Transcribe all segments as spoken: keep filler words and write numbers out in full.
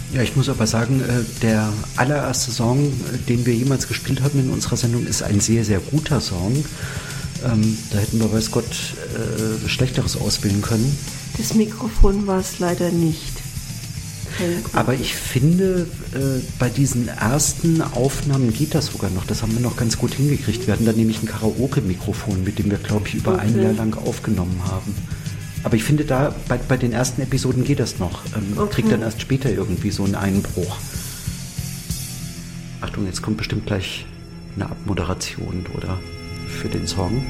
Ja, ich muss aber sagen, der allererste Song, den wir jemals gespielt haben in unserer Sendung, ist ein sehr, sehr guter Song. Ähm, da hätten wir, weiß Gott, äh, Schlechteres auswählen können. Das Mikrofon war es leider nicht. Aber ich finde, äh, bei diesen ersten Aufnahmen geht das sogar noch. Das haben wir noch ganz gut hingekriegt. Wir hatten da nämlich ein Karaoke-Mikrofon, mit dem wir, glaube ich, über okay. ein Jahr lang aufgenommen haben. Aber ich finde, da bei, bei den ersten Episoden geht das noch. Ähm, okay. Kriegt dann erst später irgendwie so einen Einbruch. Achtung, jetzt kommt bestimmt gleich eine Abmoderation, oder? Für den Song.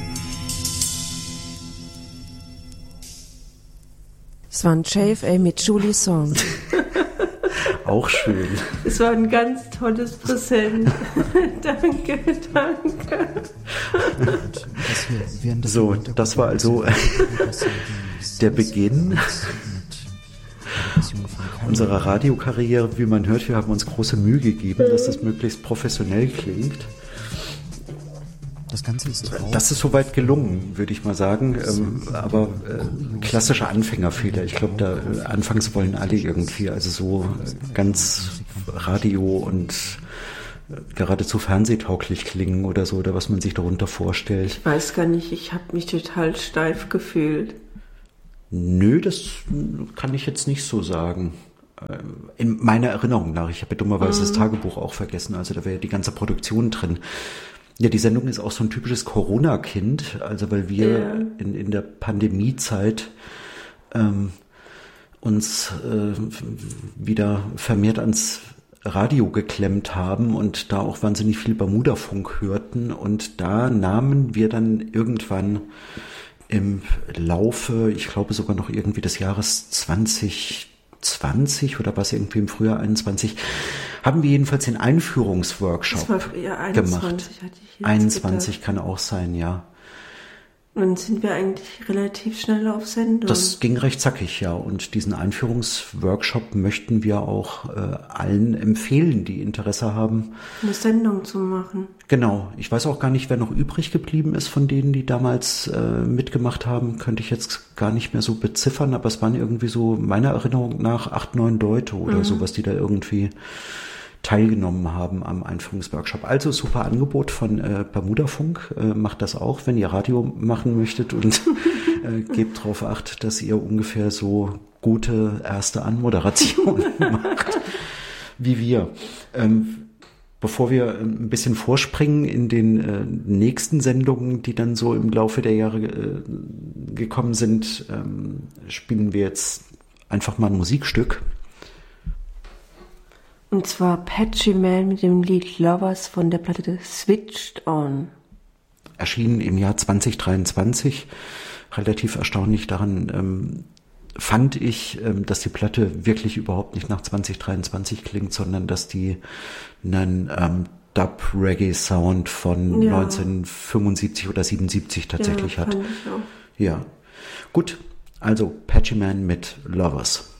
Es war ein J F A mit Julie Song. Auch schön. Es war ein ganz tolles Präsent. Danke, danke. So, das war also der Beginn unserer Radiokarriere. Wie man hört, wir haben uns große Mühe gegeben, dass das möglichst professionell klingt. Das Ganze ist drauf. Das ist soweit gelungen, würde ich mal sagen. Ähm, aber äh, klassische Anfängerfehler. Ich glaube, da äh, anfangs wollen alle irgendwie, also so äh, ganz Radio und äh, geradezu fernsehtauglich klingen oder so, oder was man sich darunter vorstellt. Ich weiß gar nicht, ich habe mich total steif gefühlt. Nö, das kann ich jetzt nicht so sagen. In meiner Erinnerung nach. Ich habe ja dummerweise mhm. das Tagebuch auch vergessen. Also da wäre ja die ganze Produktion drin. Ja, die Sendung ist auch so ein typisches Corona-Kind, also weil wir ja. in, in der Pandemiezeit ähm, uns äh, wieder vermehrt ans Radio geklemmt haben und da auch wahnsinnig viel Bermuda-Funk hörten. Und da nahmen wir dann irgendwann im Laufe, ich glaube sogar noch irgendwie des Jahres zwanzig zwanzig oder was irgendwie im Frühjahr einundzwanzig, haben wir jedenfalls den Einführungsworkshop das war, ja, einundzwanzig gemacht. Hatte ich einundzwanzig gedacht. kann auch sein, ja. Und dann sind wir eigentlich relativ schnell auf Sendung. Das ging recht zackig, ja. Und diesen Einführungsworkshop möchten wir auch äh, allen empfehlen, die Interesse haben, eine Sendung zu machen. Genau. Ich weiß auch gar nicht, wer noch übrig geblieben ist von denen, die damals äh, mitgemacht haben. Könnte ich jetzt gar nicht mehr so beziffern, aber es waren irgendwie so meiner Erinnerung nach acht, neun Leute oder mhm. sowas, die da irgendwie teilgenommen haben am Einführungsworkshop. Also super Angebot von äh, Bermuda Funk. Äh, macht das auch, wenn ihr Radio machen möchtet, und äh, gebt darauf Acht, dass ihr ungefähr so gute erste Anmoderation macht wie wir. Ähm, bevor wir ein bisschen vorspringen in den äh, nächsten Sendungen, die dann so im Laufe der Jahre äh, gekommen sind, ähm, spielen wir jetzt einfach mal ein Musikstück. Und zwar Patchy Man mit dem Lied Lovers von der Platte Switched On. Erschienen im Jahr zwanzig dreiundzwanzig. Relativ erstaunlich daran ähm, fand ich, ähm, dass die Platte wirklich überhaupt nicht nach zwanzig dreiundzwanzig klingt, sondern dass die einen ähm, Dub-Reggae-Sound von ja. neunzehnhundertfünfundsiebzig oder siebenundsiebzig tatsächlich ja, hat. Fand ich auch. Ja, gut. Also Patchy Man mit Lovers.